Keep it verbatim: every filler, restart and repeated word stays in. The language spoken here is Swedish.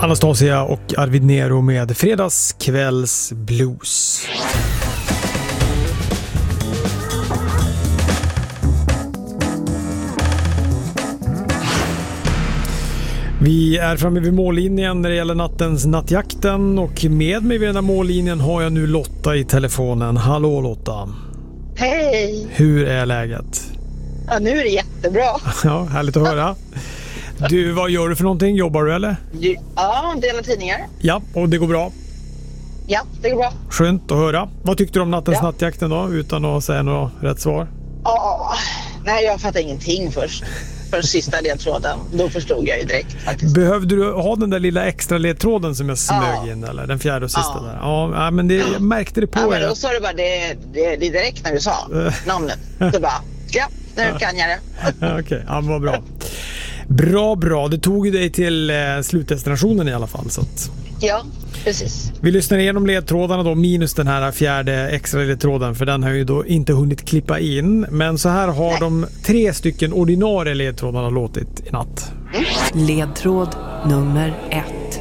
Anastasia och Arvid Nero med Fredagskvälls blues. Vi är framme vid mållinjen när det gäller nattens nattjakten, och med mig vid den här mållinjen har jag nu Lotta i telefonen. Hallå Lotta. Hej. Hur är läget? Ja, nu är det jättebra. Ja, härligt att höra. Du, vad gör du för någonting? Jobbar du eller? Ja, delar tidningar. Ja, och det går bra? Ja, det går bra. Skönt att höra. Vad tyckte du om nattens ja. nattjakten då, utan att säga något rätt svar? Ja, nej jag fattar ingenting först. För sista ledtråden, då förstod jag ju direkt faktiskt. Behövde du ha den där lilla extra ledtråden som jag smög ja. in, eller den fjärde och sista ja. där? Ja, men det, jag märkte det på ja, er. Men då sa du bara det, det, det direkt när du sa namnet. Du bara, ja, nu kan jag det. Okej, okay, ja, vad bra. Bra, bra. Det tog ju dig till eh, slutdestinationen i alla fall. Så att... Ja, precis. Vi lyssnar igenom ledtrådarna då, minus den här fjärde extra ledtråden, för den har ju då inte hunnit klippa in. Men så här har Nej. de tre stycken ordinarie ledtrådarna låtit i natt. Mm. Ledtråd nummer ett.